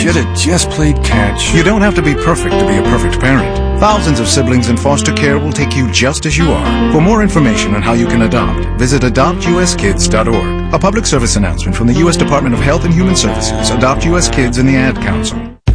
Should have just played catch. You don't have to be perfect to be a perfect parent. Thousands of siblings in foster care will take you just as you are. For more information on how you can adopt, visit adoptuskids.org. A public service announcement from the U.S. Department of Health and Human Services, Adopt U.S. Kids, and the Ad Council.